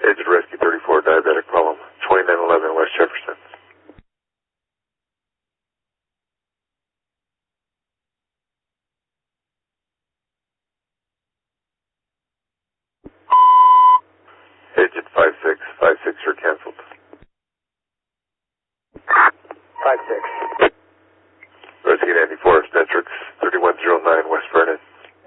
Agent Rescue 34, diabetic problem, 2911 West Jefferson. Agent 5656, you're canceled. 56. Rescue 94, Obstetrics, 3109 West Vernon.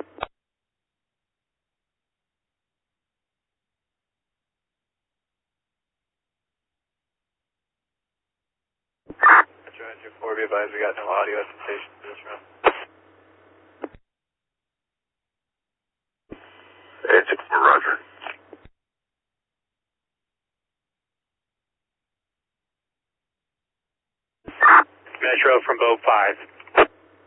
Roger, 4, be advised, we got no audio at the station for this round. Agent 4, Roger. Metro from Boat 5.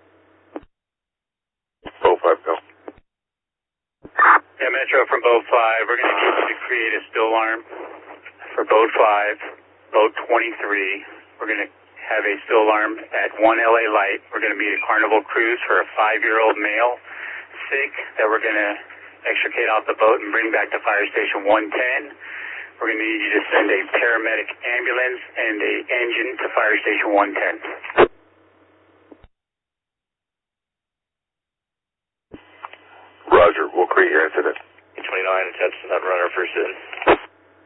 Boat 5, go. Yeah, Metro from Boat 5, we're going to need you to create a still alarm for Boat 5, Boat 23. We're going to have a still alarm at 1 LA Light. We're going to meet a Carnival cruise for a 5-year-old male sick that we're going to extricate off the boat and bring back to Fire Station 110. We're going to need you to send a paramedic ambulance and an engine to Fire Station 110. Roger, we'll create your incident. 29, attempts to not run our first in.